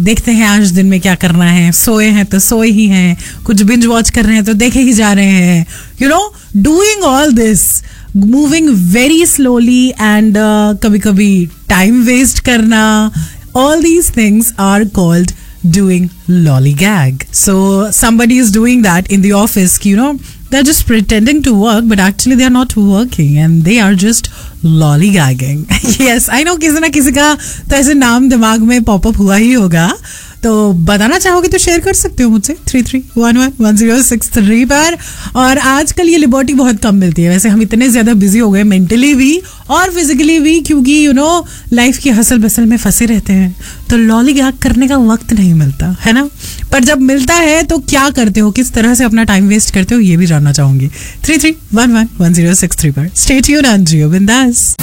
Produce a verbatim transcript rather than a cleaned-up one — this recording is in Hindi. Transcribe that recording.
देखते हैं आज दिन में क्या करना है, सोए हैं तो सोए ही हैं, कुछ बिंज वॉच कर रहे हैं तो देखे ही जा रहे हैं, you know, doing all this, moving very slowly and कभी कभी टाइम वेस्ट करना, all these things are called doing lollygag. So somebody is doing that in the office, you know, they're just pretending to work but actually they are not working and they are just lollygagging. Yes, I know किसी ना किसी का तो ऐसे नाम दिमाग में पॉपअप हुआ ही होगा, तो बताना चाहोगे तो शेयर कर सकते हो मुझसे three three one one one zero six three पर. और आजकल ये लिबर्टी बहुत कम मिलती है, वैसे हम इतने ज़्यादा बिजी हो गए मेंटली भी और फिजिकली भी, क्योंकि यू नो लाइफ की हसल बसल में फंसे रहते हैं, तो लॉलीगैग करने का वक्त नहीं मिलता है ना. पर जब मिलता है तो क्या करते हो, किस तरह से अपना टाइम वेस्ट करते हो, ये भी जानना चाहूंगी. Three three one one one zero six three पर स्टे ट्यून्ड ऑन जियो बिंदास.